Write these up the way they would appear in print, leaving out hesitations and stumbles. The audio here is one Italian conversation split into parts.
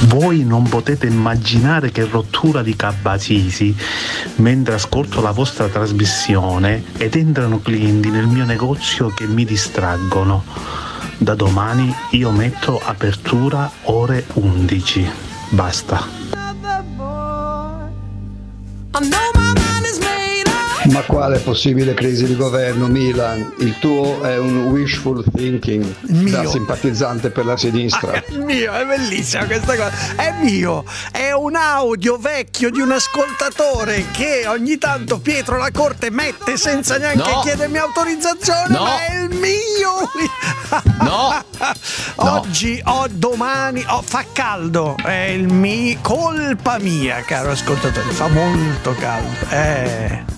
Voi non potete immaginare che rottura di Cabasisi mentre ascolto la vostra trasmissione ed entrano clienti nel mio negozio che mi distraggono. Da domani io metto apertura ore 11. Basta. Ma quale possibile crisi di governo, Milan? Il tuo è un wishful thinking da simpatizzante per la sinistra. Il mio, è bellissima questa cosa. È mio, è un audio vecchio di un ascoltatore che ogni tanto Pietro La Corte mette senza neanche chiedermi autorizzazione, ma è il mio. Oggi, domani, fa caldo, è il mio, colpa mia, caro ascoltatore, fa molto caldo.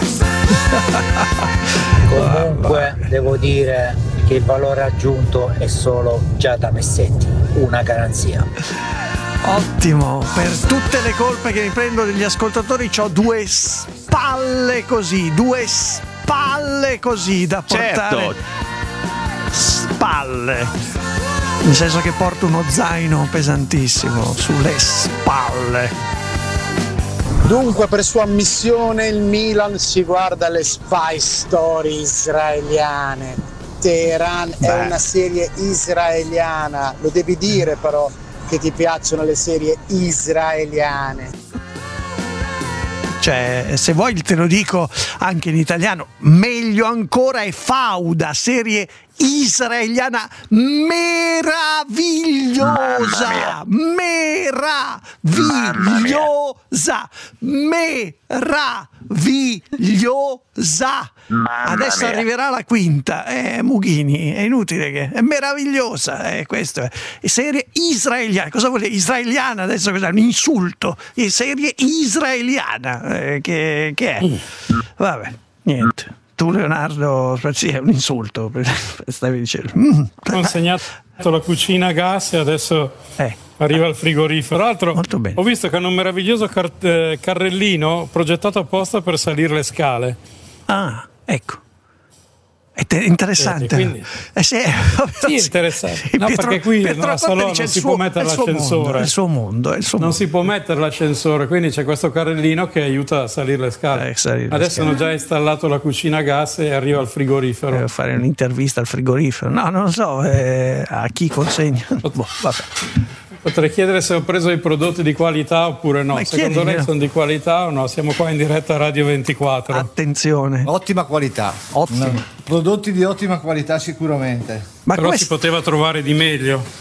Comunque devo dire che il valore aggiunto è solo Giada Messetti, una garanzia. Ottimo, per tutte le colpe che mi prendo degli ascoltatori c'ho due spalle così da portare. Certo. Spalle, nel senso che porto uno zaino pesantissimo sulle spalle. Dunque, per sua ammissione il Milan si guarda le spy story israeliane. Teheran è una serie israeliana, lo devi dire però che ti piacciono le serie israeliane. Cioè, se vuoi te lo dico anche in italiano, meglio ancora è Fauda, serie israeliana meravigliosa, meravigliosa. Adesso arriverà la quinta, Mughini, è inutile che è meravigliosa, questo è serie israeliana. Cosa vuol dire israeliana? Adesso cos'è? Un insulto, serie israeliana, che è? Vabbè, niente. Tu, Leonardo, sì, è un insulto, stavi dicendo. Ho consegnato la cucina a gas e adesso arriva il frigorifero. Tra l'altro ho visto che hanno un meraviglioso carrellino progettato apposta per salire le scale. Ah, ecco. È interessante. Quindi, sì, interessante. No, perché qui a Salò non si può mettere l'ascensore. È il suo mondo. Non si può mettere l'ascensore, quindi c'è questo carrellino che aiuta a salire le scale. Adesso hanno già installato la cucina a gas e arriva il frigorifero. Devo fare un'intervista al frigorifero. No, non lo so, a chi consegna. Vabbè. Potrei chiedere se ho preso i prodotti di qualità oppure no. Secondo lei sono di qualità o no? Siamo qua in diretta a Radio 24. Attenzione. Ottima qualità. Ottimo. Prodotti di ottima qualità sicuramente. Però si poteva trovare di meglio.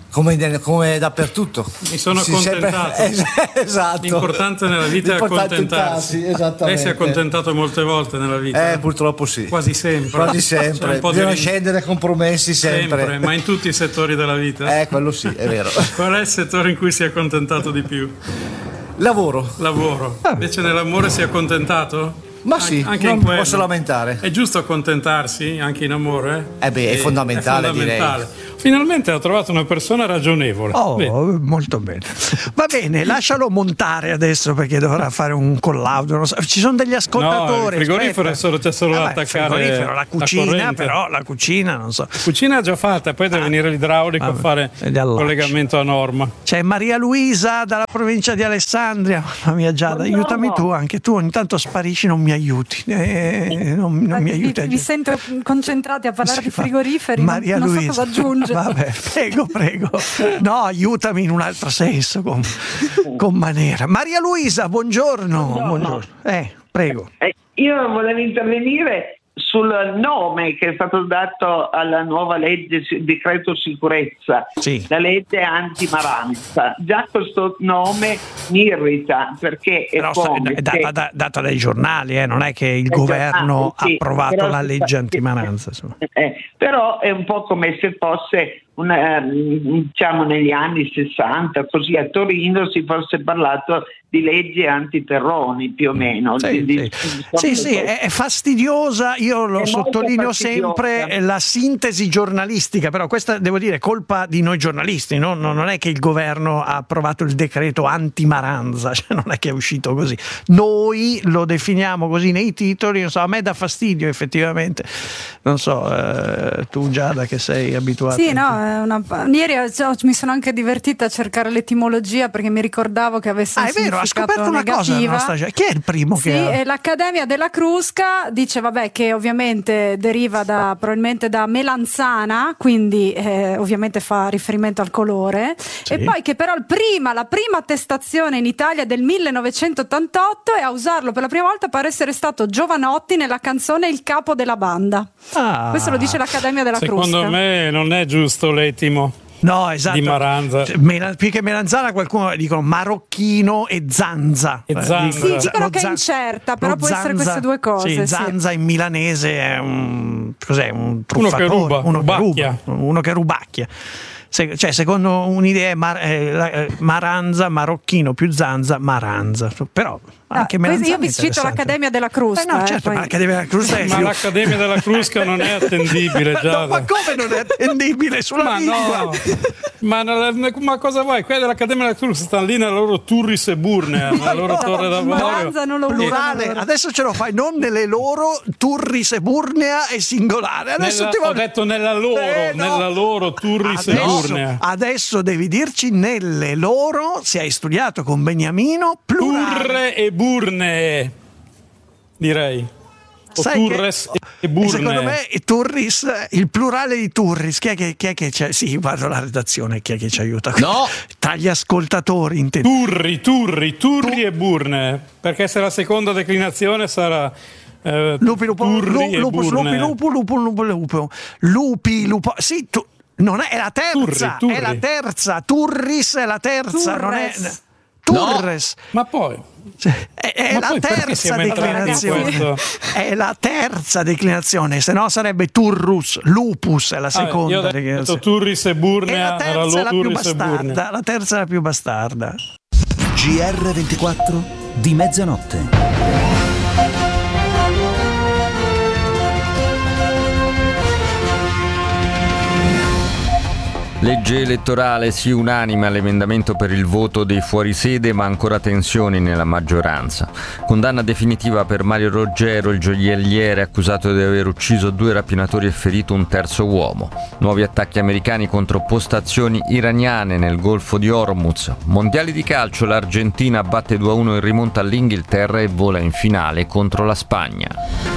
Come dappertutto. Mi sono accontentato. Esatto. L'importante nella vita è accontentarsi. Esattamente. Lei si è accontentato molte volte nella vita. Purtroppo sì. Quasi sempre. Bisogna scendere compromessi sempre. Ma in tutti i settori della vita. Quello sì, è vero. Qual è il settore in cui si è accontentato di più? Lavoro. Invece nell'amore si è accontentato? Ma sì, anche non in quello. posso lamentare. È giusto accontentarsi anche in amore? È fondamentale, direi. Finalmente ho trovato una persona ragionevole. Molto bene. Va bene, lascialo montare adesso perché dovrà fare un collaudo. Non so. Ci sono degli ascoltatori. No, il frigorifero c'è solo da attaccare. La cucina, però la cucina non so. La cucina è già fatta, poi deve venire l'idraulico a fare il collegamento a norma. C'è Maria Luisa dalla provincia di Alessandria. Mamma mia, Giada, aiutami tu, anche tu ogni tanto sparisci, non mi aiuti. Non mi aiuti. Vi sento concentrati a parlare di frigoriferi. Maria non Luisa. so cosa aggiungere. Vabbè, prego. No, aiutami in un altro senso, con maniera. Maria Luisa, buongiorno. Prego. Io volevo intervenire sul nome che è stato dato alla nuova legge decreto sicurezza, la legge anti-maranza. Già questo nome mi irrita perché è data dai giornali, non è che il governo ha approvato la legge anti-maranza. Però è un po' come se fosse diciamo negli anni 60, così a Torino si fosse parlato di legge antiterroni più o meno. Sì, è fastidiosa, io lo sottolineo sempre, la sintesi giornalistica, però questa devo dire è colpa di noi giornalisti, no? Non è che il governo ha approvato il decreto anti-maranza, cioè non è che è uscito così, noi lo definiamo così nei titoli, non so, a me dà fastidio effettivamente, non so, tu Giada che sei abituata. Sì, no, Ieri mi sono anche divertita a cercare l'etimologia perché mi ricordavo che avesse un significato ha scoperto una cosa, Anastasia. Chi è il primo che l'Accademia della Crusca dice che ovviamente deriva probabilmente da melanzana, quindi ovviamente fa riferimento al colore, e poi che però la prima attestazione in Italia è del 1988 e a usarlo per la prima volta pare essere stato Giovanotti nella canzone Il capo della banda. Questo lo dice l'Accademia della Crusca. Secondo me non è giusto l'etimo. No, esatto. Di Maranza. Più che melanzana qualcuno dicono marocchino e zanza. Sì, dicono che è incerta, però può essere queste due cose. Sì, zanza in milanese è un truffatore, uno che rubacchia. Cioè, secondo un'idea Maranza, marocchino più zanza, Maranza. Però anche io vi cito l'Accademia della Crusca. Certo, ma l'Accademia della Crusca è l'Accademia della Crusca non è attendibile già. No, ma come non è attendibile sulla lingua? No. Ma cosa vuoi? Quelli dell'Accademia della Crusca stanno lì nella loro Turris e Burnea, nella loro torre d'avorio. Plurale, adesso ce lo fai, non nelle loro Turris e Burnea è singolare. Adesso ho detto nella loro Turris e Burnea. Adesso devi dirci nelle loro, se hai studiato con Beniamino, plurale. Turre e Burnee, direi. O Turres e Burnee. Secondo me Turris, il plurale di Turris, chi è che c'è? Sì, guardo la redazione, chi è che ci aiuta? No! Tra gli ascoltatori Turri e Burnee, perché se la seconda declinazione sarà lupi. Sì, non è la terza, Turri. è la terza. Turris è la terza, non è Turres. No. Ma poi è la terza declinazione. È la terza declinazione, se no sarebbe Turrus, Lupus è la seconda. Io ho detto Turris e Burnea, e la terza è la più bastarda. GR24 di mezzanotte. Legge elettorale, sì unanime all'emendamento per il voto dei fuorisede, ma ancora tensioni nella maggioranza. Condanna definitiva per Mario Roggero, il gioielliere accusato di aver ucciso 2 rapinatori e ferito un terzo uomo. Nuovi attacchi americani contro postazioni iraniane nel Golfo di Hormuz. Mondiali di calcio, l'Argentina batte 2-1 in rimonta all'Inghilterra e vola in finale contro la Spagna.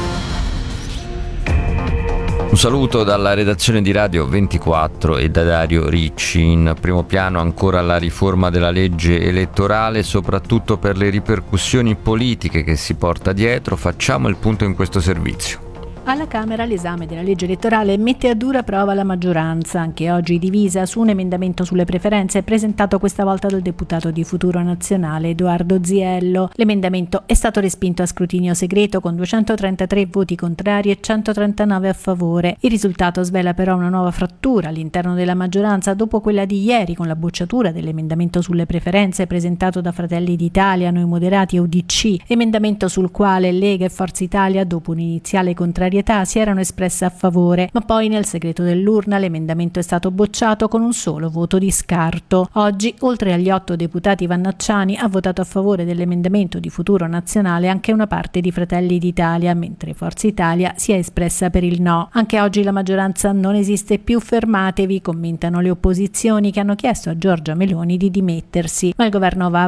Un saluto dalla redazione di Radio 24 e da Dario Ricci. In primo piano ancora la riforma della legge elettorale, soprattutto per le ripercussioni politiche che si porta dietro. Facciamo il punto in questo servizio. Alla Camera l'esame della legge elettorale mette a dura prova la maggioranza, anche oggi divisa su un emendamento sulle preferenze presentato questa volta dal deputato di Futuro Nazionale Edoardo Ziello. L'emendamento è stato respinto a scrutinio segreto con 233 voti contrari e 139 a favore. Il risultato svela però una nuova frattura all'interno della maggioranza dopo quella di ieri con la bocciatura dell'emendamento sulle preferenze presentato da Fratelli d'Italia, Noi Moderati e UDC, emendamento sul quale Lega e Forza Italia, dopo un'iniziale contrarietà, si erano espresse a favore, ma poi nel segreto dell'urna l'emendamento è stato bocciato con un solo voto di scarto. Oggi, oltre agli 8 deputati vannacciani, ha votato a favore dell'emendamento di Futuro Nazionale anche una parte di Fratelli d'Italia, mentre Forza Italia si è espressa per il no. Anche oggi la maggioranza non esiste più, fermatevi, commentano le opposizioni che hanno chiesto a Giorgia Meloni di dimettersi, ma il governo va